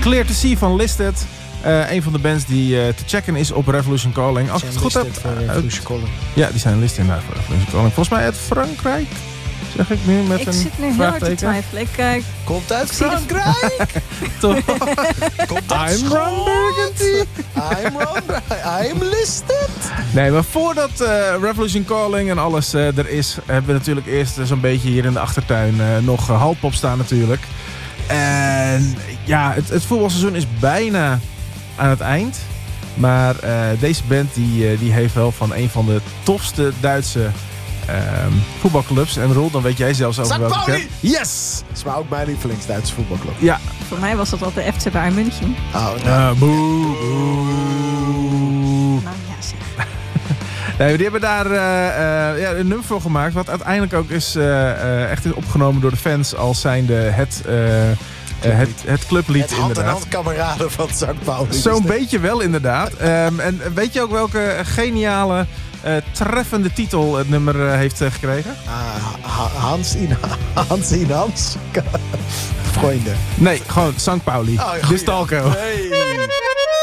Clear to See van Listed. Een van de bands die te checken is op Revolution Calling. Als ik het goed heb. Ja, die zijn listed inderdaad voor Revolution Calling. Volgens mij uit Frankrijk. Zeg ik nu met ik een zit nu heel hard te twijfelen. Ik kijk. Komt uit Frankrijk. Toch? Komt uit I'm Ron Burgundy. I'm listed. Nee, maar voordat Revolution Calling en alles er is, hebben we natuurlijk eerst zo'n beetje hier in de achtertuin nog Halpop staan natuurlijk. En ja, het voetbalseizoen is bijna aan het eind. Maar deze band die heeft wel van een van de tofste Duitse voetbalclubs. En Roel, dan weet jij zelfs over welke. St. Pauli! Yes! Dat is maar ook mijn lievelingsduitse voetbalclub. Ja. Voor mij was dat al de FC Bayern München. Oh, boe. Nou ja, zeg. Nee, die hebben daar een nummer voor gemaakt. Wat uiteindelijk ook is echt is opgenomen door de fans als zijnde het clublied. Het hand-in-hand kameraden van St. Pauli. Zo'n beetje wel inderdaad. En weet je ook welke geniale, treffende titel het nummer heeft gekregen? Hans in Hans. Vrienden. Nee, gewoon St. Pauli. Oh, de Stalco. Hey.